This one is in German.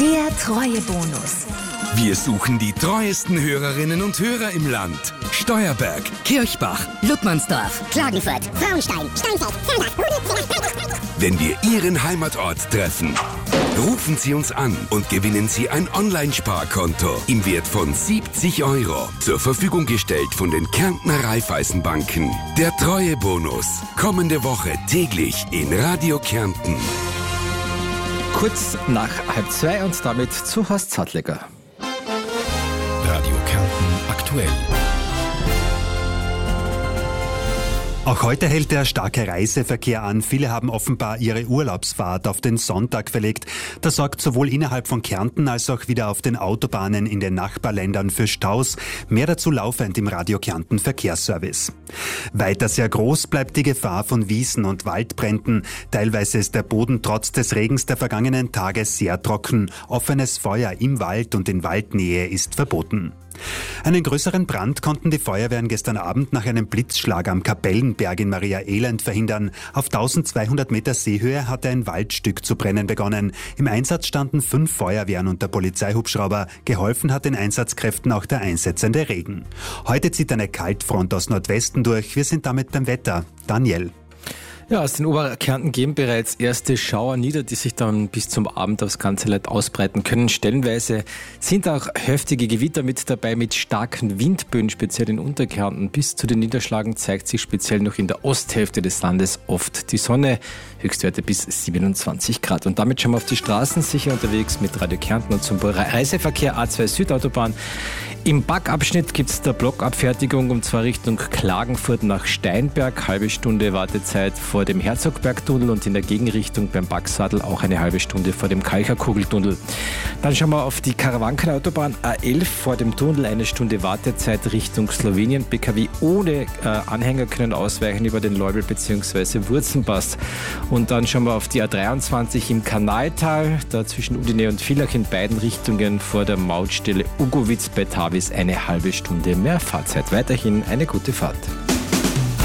Der Treuebonus. Wir suchen die treuesten Hörerinnen und Hörer im Land. Steuerberg, Kirchbach, Ludmannsdorf, Klagenfurt, Frauenstein, Steinfeld, Zellbach. wenn wir Ihren Heimatort treffen, rufen Sie uns an und gewinnen Sie ein Online-Sparkonto im Wert von 70 €. Zur Verfügung gestellt von den Kärntner Raiffeisenbanken. Der Treuebonus. Kommende Woche täglich in Radio Kärnten. Kurz nach 1:30 und damit zu Horst Sattleger. Radio Kärnten aktuell. Auch heute hält der starke Reiseverkehr an. Viele haben offenbar ihre Urlaubsfahrt auf den Sonntag verlegt. Das sorgt sowohl innerhalb von Kärnten als auch wieder auf den Autobahnen in den Nachbarländern für Staus. Mehr dazu laufend im Radio Kärnten Verkehrsservice. Weiter sehr groß bleibt die Gefahr von Wiesen- und Waldbränden. Teilweise ist der Boden trotz des Regens der vergangenen Tage sehr trocken. Offenes Feuer im Wald und in Waldnähe ist verboten. Einen größeren Brand konnten die Feuerwehren gestern Abend nach einem Blitzschlag am Kapellenberg in Maria Elend verhindern. Auf 1200 Meter Seehöhe hatte ein Waldstück zu brennen begonnen. Im Einsatz standen 5 Feuerwehren und der Polizeihubschrauber. Geholfen hat den Einsatzkräften auch der einsetzende Regen. Heute zieht eine Kaltfront aus Nordwesten durch. Wir sind damit beim Wetter. Daniel. Ja, aus den Oberkärnten gehen bereits erste Schauer nieder, die sich dann bis zum Abend aufs ganze Land ausbreiten können. Stellenweise sind auch heftige Gewitter mit dabei mit starken Windböen, speziell in Unterkärnten. Bis zu den Niederschlagen zeigt sich speziell noch in der Osthälfte des Landes oft die Sonne. Höchstwerte bis 27 Grad. Und damit schauen wir auf die Straßen, sicher unterwegs mit Radio Kärnten und zum Reiseverkehr A2 Südautobahn. Im Backabschnitt gibt es der Blockabfertigung und zwar Richtung Klagenfurt nach Steinberg. Halbe Stunde Wartezeit vor dem Herzogbergtunnel und in der Gegenrichtung beim Backsadel auch eine halbe Stunde vor dem Kalcherkugeltunnel. Dann schauen wir auf die Karawankenautobahn A11 vor dem Tunnel, eine Stunde Wartezeit Richtung Slowenien. PKW ohne Anhänger können ausweichen über den Leubel bzw. Wurzenpass. Und dann schauen wir auf die A23 im Kanaltal, da zwischen Udine und Villach in beiden Richtungen vor der Mautstelle Ugowitz bei Tavis eine halbe Stunde mehr Fahrzeit. Weiterhin eine gute Fahrt.